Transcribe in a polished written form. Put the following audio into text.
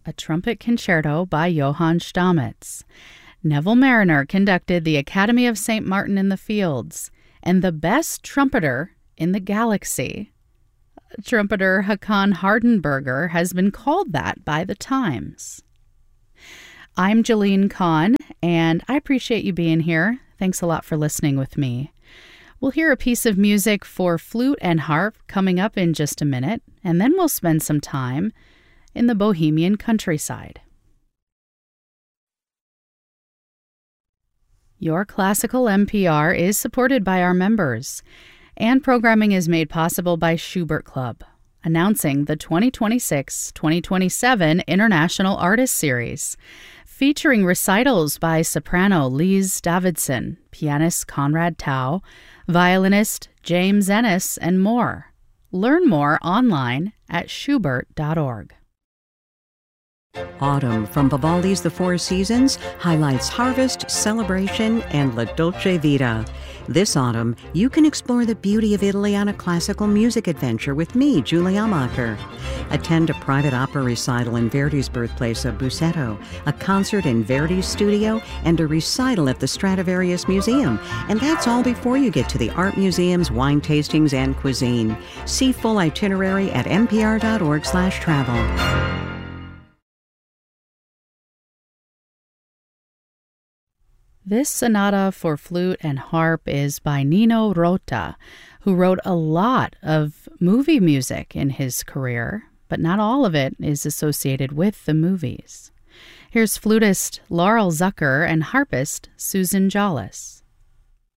a trumpet concerto by Johann Stamitz. Neville Marriner conducted the Academy of St. Martin in the Fields, and the best trumpeter in the galaxy. Trumpeter Hakan Hardenberger has been called that by the Times. I'm Jalene Kahn, and I appreciate you being here. Thanks a lot for listening with me. We'll hear a piece of music for flute and harp coming up in just a minute, and then we'll spend some time in the Bohemian countryside. Your Classical NPR is supported by our members, and programming is made possible by Schubert Club, announcing the 2026-2027 International Artist Series, featuring recitals by soprano Lise Davidson, pianist Conrad Tao, violinist James Ennis, and more. Learn more online at schubert.org. Autumn from Vivaldi's The Four Seasons highlights harvest, celebration, and La Dolce Vita. This autumn, you can explore the beauty of Italy on a classical music adventure with me, Julie Amacher. Attend a private opera recital in Verdi's birthplace of Busseto, a concert in Verdi's studio, and a recital at the Stradivarius Museum. And that's all before you get to the art museums, wine tastings, and cuisine. See full itinerary at npr.org/travel. This sonata for flute and harp is by Nino Rota, who wrote a lot of movie music in his career, but not all of it is associated with the movies. Here's flutist Laurel Zucker and harpist Susan Jolles.